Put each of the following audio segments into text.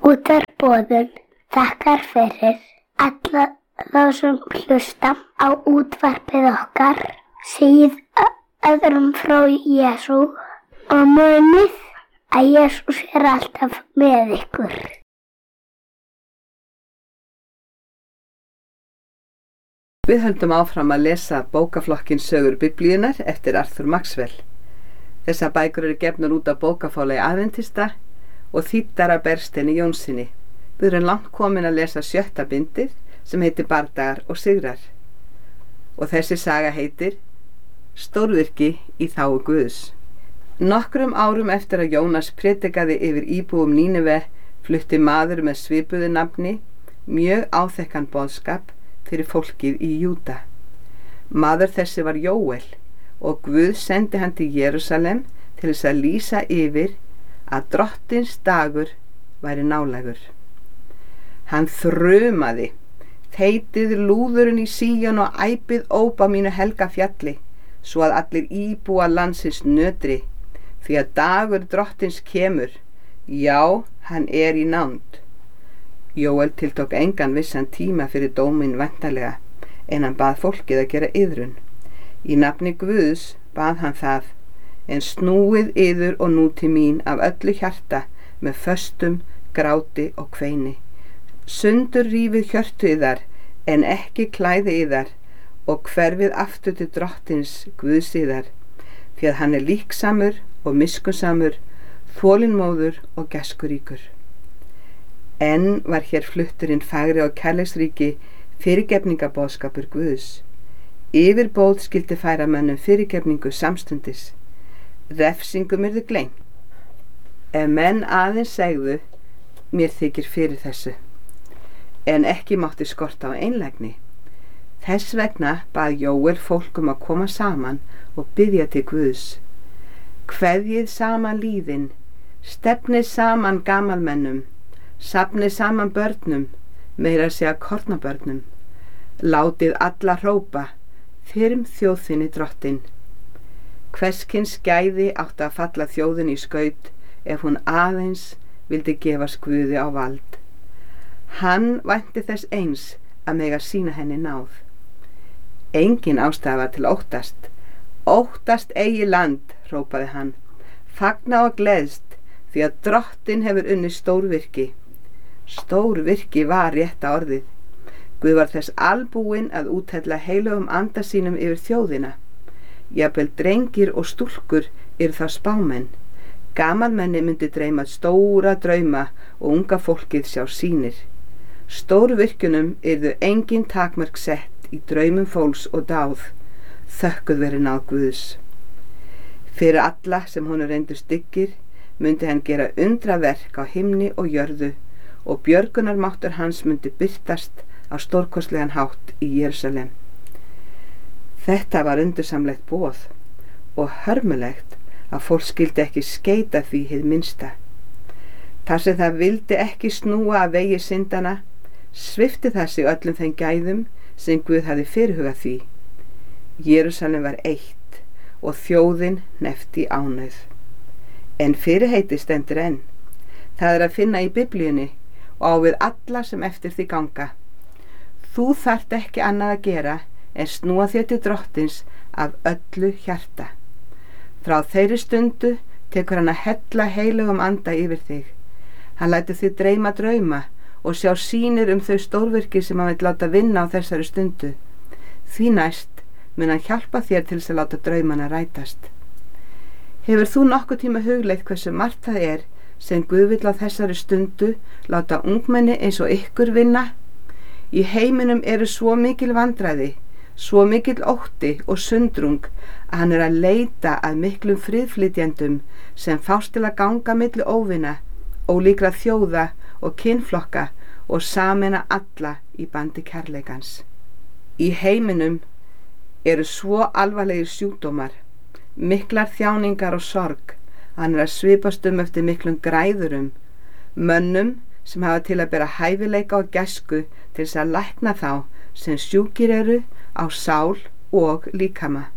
Útvarpsboðun þakkar fyrir alla þá sem hlusta á útvarpið okkar, segið öðrum frá Jesú og munið að Jesús alltaf með ykkur. Við höldum áfram að lesa bókaflokkin Sögur Biblíunnar eftir Arthur Maxwell. Þessar bækur eru gefnar út af bókafálagi Adventista og þýddar af Bergsteini Jónssyni. Við erum langt komin að lesa 7. bindið sem heitir Bardagar og sigrar. Og þessi saga heitir Stórvirki í þágu Guðs. Nokkrum árum eftir að Jónas predikaði yfir íbúum Nínive flutti maður með svipuðu nafni mjög áþekkan boðskap fyrir fólkið í Júda. Maður þessi var Jóel og Guð sendi hann til Jerúsalem til þess að lýsa yfir að drottins dagur væri nálægur. Hann þrumaði: Þeytið lúðurinn í Síon og æpið óp á mínu helga fjalli, svo að allir íbúa landsins nötri, því að dagur drottins kemur, já, hann er í nánd. Jóel tiltók engan vissan tíma fyrir dóminn væntanlega, en hann bað fólkið að gera iðrun. Í nafni Guðs bað hann það: En snúið yður og nú til mín af öllu hjarta með föstum, gráti og kveini. Sundur rífið hjörtu yðar, en ekki klæði yðar, og hverfið aftur til drottins Guðs yðar, því að hann er líksamur og miskunnsamur, þolinmóður og gæskuríkur. Enn var hér flutturinn fagri og kærleiksríki fyrirgefningaboðskapur Guðs. Yfirbóð skyldi færa mönnum fyrirgefningu samstundis. Refsingum yrði gleymt. Ef menn aðeins segðu: Mér þykir fyrir þessu, en ekki mátti skorta á einlægni. Þess vegna bað Jóel fólk að koma saman og biðja til Guðs. Kveðjið saman líðin, stefnið saman gamalmennum, safnið saman börnum, meira að segja kornabörnum. Látið alla hrópa: Þyrm þjóðinni drottin. Hvers kyns gæði átti að falla þjóðin í skaut ef hún aðeins vildi gefast Guði á vald. Hann vænti þess eins að mega sýna henni náð. Engin ástæða var til óttast. Óttast eigi land, hrópaði hann. Fagna og gleðst, því að drottin hefur unnið stórvirki. Stórvirki var rétta orðið. Guð var þess albúinn að úthella heilögum anda sínum yfir þjóðina. Jafnvel drengir og stúlkur eru þá spámenn. Gamalmenni myndi dreyma stóra drauma og unga fólkið sjá sýnir. Stórvirkjunum yrðu engin takmörk sett í draumum fólks og dáð, þökkuð veri náð Guðs. Fyrir alla sem honum reyndust dyggir myndi hann gera undraverk á himni og jörðu, og björgunarmáttur hans myndi birtast á stórkostlegan hátt í Jerúsalem. Þetta var undursamlegt boð og hörmulegt að fólk skyldi ekki skeita því hið minnsta. Þar sem það vildi ekki snúa af vegi syndana, svipti það sig öllum þeim gæðum sem Guð hafði fyrirhugað því. Jerúsalem var eitt og þjóðin hneppt í ánauð. En fyrirheitið stendur enn. Það er að finna í Biblíunni og á við alla sem eftir því ganga. Þú þarft ekki annað að gera en snúa þér til drottins af öllu hjarta. Frá þeirri stundu tekur hann að hella heilögum anda yfir þig. Hann lætur þig dreyma drauma og sjá sýnir þau stórvirki sem hann vill láta vinna á þessari stundu. Því næst mun hann hjálpa þér til þess að láta draumana rætast. Hefur þú nokkuð tíma hugleitt hversu margt það er sem Guð vill á þessari stundu láta ungmenni eins og ykkur vinna? Í heiminum eru svo mikil vandræði, svo mikill ótti og sundrung að hann er að leita að miklum friðflytjendum sem fást til að ganga milli óvina, ólíkra þjóða og kynflokka og sameina alla í bandi kærleikans. Í heiminum eru svo alvarlegir sjúkdómar, miklar þjáningar og sorg, hann er að svipast eftir miklum græðurum, mönnum sem hafa til að bera hæfileika og gæsku til þess að lækna þá sem sjúkir eru á sál og líkama.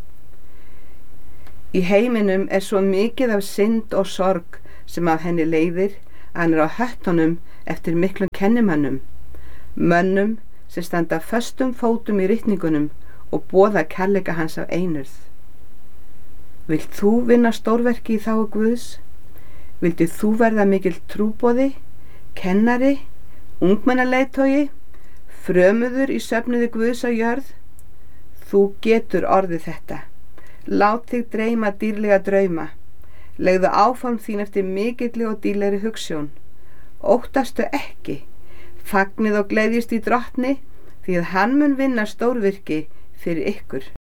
Í heiminum er svo mikið af synd og sorg sem af henni leiðir Hann á höttunum eftir miklum kennimönnum, mönnum sem standa föstum fótum í ritningunum og boða kærleika hans af einurð. Vilt þú vinna stórverki í þágu Guðs? Vildu þú verða mikill trúboði, kennari, ungmennaleiðtogi, frömuður í söfnuði Guðs á jörð? Þú getur orðið þetta. Lát þig dreyma dýrlega drauma. Legðu áform þín eftir mikilli og dýrlegri hugsjón. Óttastu ekki. Fagnið og gleðjist í Drottni, því að hann mun vinna stórvirki fyrir ykkur.